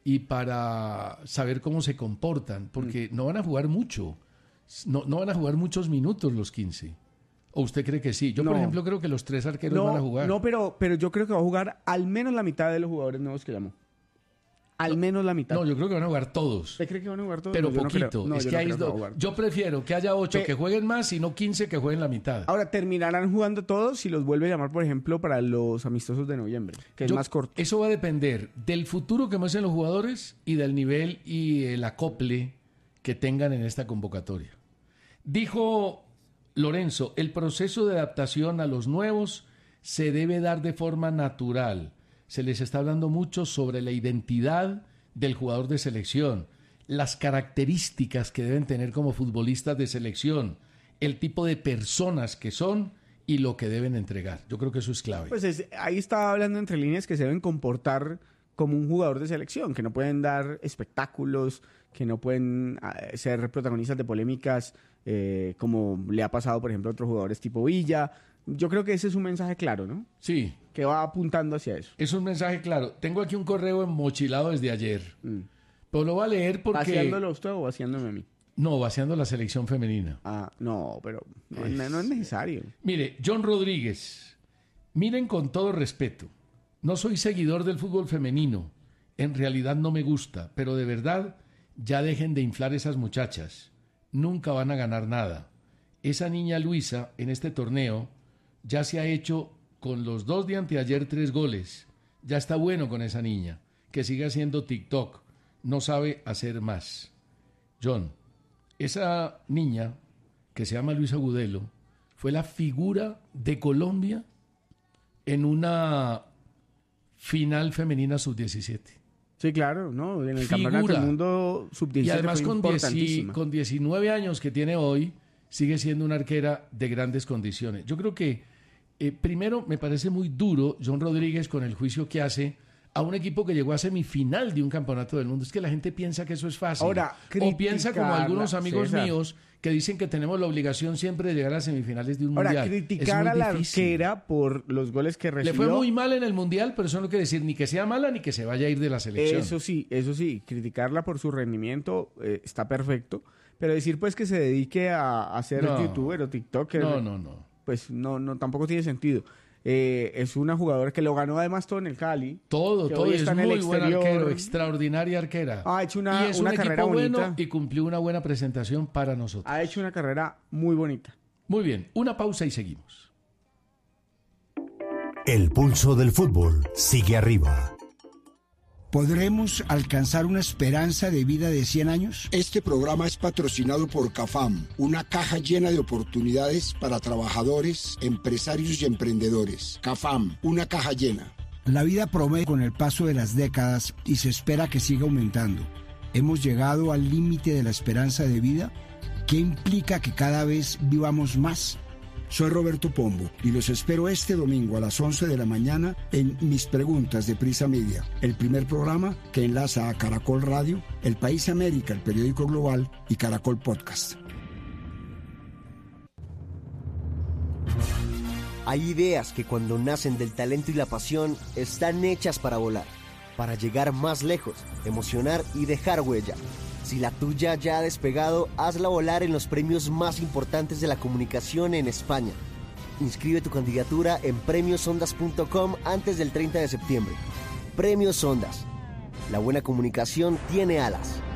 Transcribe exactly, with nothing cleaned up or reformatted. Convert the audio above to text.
y para saber cómo se comportan, porque mm. no van a jugar mucho, no, no van a jugar muchos minutos los quince. ¿O usted cree que sí? Yo, no. por ejemplo, creo que los tres arqueros no, van a jugar. No, pero, pero yo creo que va a jugar al menos la mitad de los jugadores nuevos que llamó. Al no, menos la mitad. No, yo creo que van a jugar todos. ¿Usted cree que van a jugar todos? Pero no, poquito. No no, es yo que no hay creo do... que va Yo prefiero que haya ocho Pe... que jueguen más y no quince que jueguen la mitad. Ahora, terminarán jugando todos si los vuelve a llamar, por ejemplo, para los amistosos de noviembre, que yo, es más corto. Eso va a depender del futuro que muestren los jugadores y del nivel y el acople que tengan en esta convocatoria. Dijo Lorenzo, el proceso de adaptación a los nuevos se debe dar de forma natural. Se les está hablando mucho sobre la identidad del jugador de selección, las características que deben tener como futbolistas de selección, el tipo de personas que son y lo que deben entregar. Yo creo que eso es clave. Pues es, ahí estaba hablando entre líneas que se deben comportar como un jugador de selección, que no pueden dar espectáculos, que no pueden uh, ser protagonistas de polémicas eh, como le ha pasado, por ejemplo, a otros jugadores tipo Villa. Yo creo que ese es un mensaje claro, ¿no? Sí. Que va apuntando hacia eso. Es un mensaje claro. Tengo aquí un correo emmochilado desde ayer. Mm. Pero lo voy a leer porque... ¿Vaciándolo usted o vaciándome a mí? No, vaciando la selección femenina. Ah, no, pero no, es... no es necesario. Mire, John Rodríguez, miren con todo respeto, no soy seguidor del fútbol femenino, en realidad no me gusta, pero de verdad ya dejen de inflar esas muchachas, nunca van a ganar nada. Esa niña Luisa en este torneo ya se ha hecho con los dos de anteayer tres goles, ya está bueno con esa niña, que siga haciendo TikTok, no sabe hacer más. John, esa niña que se llama Luisa Agudelo fue la figura de Colombia en una final femenina sub diecisiete. Sí, claro, ¿no? En el figura. Campeonato del mundo sub diecisiete. Y además con, dieci, con diecinueve años que tiene hoy, sigue siendo una arquera de grandes condiciones. Yo creo que, eh, primero, me parece muy duro John Rodríguez con el juicio que hace a un equipo que llegó a semifinal de un campeonato del mundo. Es que la gente piensa que eso es fácil. Ahora, o piensa como algunos amigos César. míos que dicen que tenemos la obligación siempre de llegar a semifinales de un Ahora, mundial. criticar a la arquera por los goles que recibió. Le fue muy mal en el mundial, pero eso no quiere decir ni que sea mala ni que se vaya a ir de la selección. Eso sí, eso sí, criticarla por su rendimiento eh, está perfecto, pero decir pues que se dedique a, a ser no. youtuber o tiktoker, no, no, no, pues no, no, tampoco tiene sentido. Eh, es una jugadora que lo ganó además todo en el Cali. Todo, todo. Es muy buen arquero, extraordinaria arquera. Ha hecho una, y es una un carrera equipo bonita. Bueno y cumplió una buena presentación para nosotros. Ha hecho una carrera muy bonita. Muy bien, una pausa y seguimos. El pulso del fútbol sigue arriba. ¿Podremos alcanzar una esperanza de vida de cien años? Este programa es patrocinado por CAFAM, una caja llena de oportunidades para trabajadores, empresarios y emprendedores. CAFAM, una caja llena. La vida promete con el paso de las décadas y se espera que siga aumentando. ¿Hemos llegado al límite de la esperanza de vida? ¿Qué implica que cada vez vivamos más? Soy Roberto Pombo y los espero este domingo a las once de la mañana en Mis Preguntas de Prisa Media, el primer programa que enlaza a Caracol Radio, El País América, el periódico global y Caracol Podcast. Hay ideas que cuando nacen del talento y la pasión están hechas para volar, para llegar más lejos, emocionar y dejar huella. Si la tuya ya ha despegado, hazla volar en los premios más importantes de la comunicación en España. Inscribe tu candidatura en premios ondas punto com antes del treinta de septiembre. Premios Ondas. La buena comunicación tiene alas.